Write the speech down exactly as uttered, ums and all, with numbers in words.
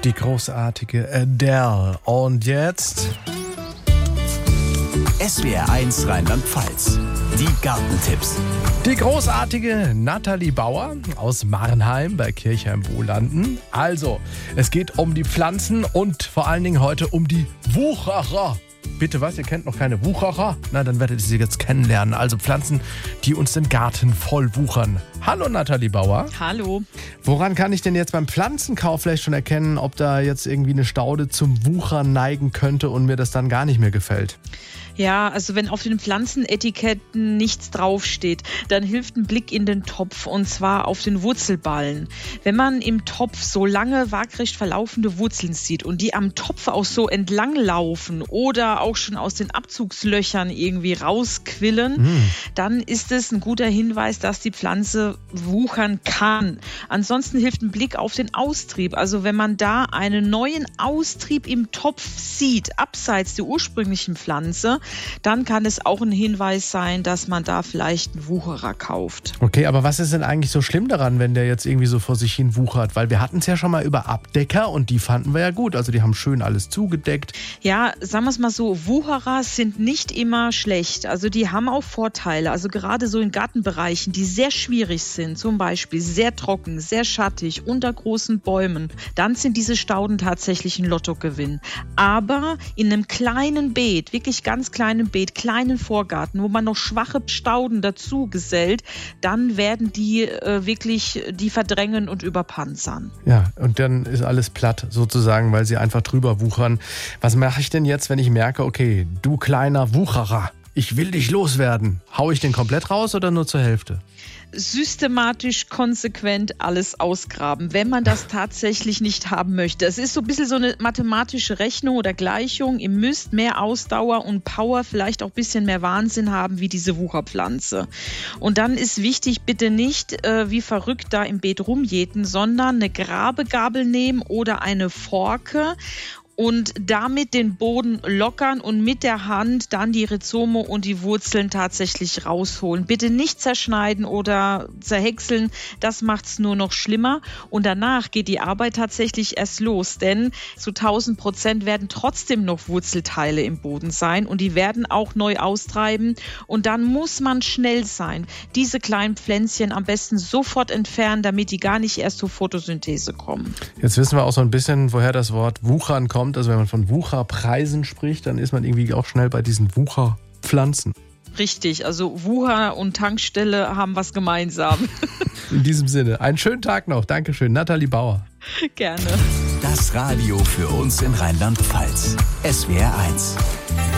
Die großartige Adele. Und jetzt S W R eins Rheinland-Pfalz. Die Gartentipps. die großartige Nathalie Bauer aus Marnheim bei Kirchheim-Wohlanden. Also, es geht um die Pflanzen und vor allen Dingen heute um die Wucherer. Bitte was, ihr kennt noch keine Wucherer? Na, dann werdet ihr sie jetzt kennenlernen. Also Pflanzen, die uns den Garten voll wuchern. Hallo Nathalie Bauer. Hallo. Woran kann ich denn jetzt beim Pflanzenkauf vielleicht schon erkennen, ob da jetzt irgendwie eine Staude zum Wuchern neigen könnte und mir das dann gar nicht mehr gefällt? Ja, also wenn auf den Pflanzenetiketten nichts draufsteht, dann hilft ein Blick in den Topf und zwar auf den Wurzelballen. Wenn man im Topf so lange waagrecht verlaufende Wurzeln sieht und die am Topf auch so entlang laufen oder auch schon aus den Abzugslöchern irgendwie rausquillen, mm. dann ist es ein guter Hinweis, dass die Pflanze wuchern kann. Ansonsten hilft ein Blick auf den Austrieb. Also wenn man da einen neuen Austrieb im Topf sieht, abseits der ursprünglichen Pflanze, dann kann es auch ein Hinweis sein, dass man da vielleicht einen Wucherer kauft. Okay, aber was ist denn eigentlich so schlimm daran, wenn der jetzt irgendwie so vor sich hin wuchert? Weil wir hatten es ja schon mal über Abdecker und die fanden wir ja gut. Also die haben schön alles zugedeckt. Ja, sagen wir es mal so, Wucherer sind nicht immer schlecht. Also die haben auch Vorteile. Also gerade so in Gartenbereichen, die sehr schwierig sind, zum Beispiel sehr trocken, sehr schattig, unter großen Bäumen, dann sind diese Stauden tatsächlich ein Lottogewinn. Aber in einem kleinen Beet, wirklich ganz kleinen Beet, kleinen Vorgarten, wo man noch schwache Stauden dazu gesellt, dann werden die äh, wirklich die verdrängen und überpanzern. Ja, und dann ist alles platt sozusagen, weil sie einfach drüber wuchern. Was mache ich denn jetzt, wenn ich merke, okay, du kleiner Wucherer, ich will dich loswerden. Hau ich den komplett raus oder nur zur Hälfte? Systematisch, konsequent alles ausgraben, wenn man das tatsächlich nicht haben möchte. Es ist so ein bisschen so eine mathematische Rechnung oder Gleichung. Ihr müsst mehr Ausdauer und Power, vielleicht auch ein bisschen mehr Wahnsinn haben wie diese Wucherpflanze. Und dann ist wichtig, bitte nicht äh, wie verrückt da im Beet rumjäten, sondern eine Grabegabel nehmen oder eine Forke und damit den Boden lockern und mit der Hand dann die Rhizome und die Wurzeln tatsächlich rausholen. Bitte nicht zerschneiden oder zerhäckseln, das macht es nur noch schlimmer. Und danach geht die Arbeit tatsächlich erst los, denn zu tausend Prozent werden trotzdem noch Wurzelteile im Boden sein und die werden auch neu austreiben. Und dann muss man schnell sein. Diese kleinen Pflänzchen am besten sofort entfernen, damit die gar nicht erst zur Photosynthese kommen. Jetzt wissen wir auch so ein bisschen, woher das Wort Wuchern kommt. Also wenn man von Wucherpreisen spricht, dann ist man irgendwie auch schnell bei diesen Wucherpflanzen. Richtig, also Wucher und Tankstelle haben was gemeinsam. In diesem Sinne, einen schönen Tag noch. Dankeschön, Nathalie Bauer. Gerne. Das Radio für uns in Rheinland-Pfalz. S W R eins.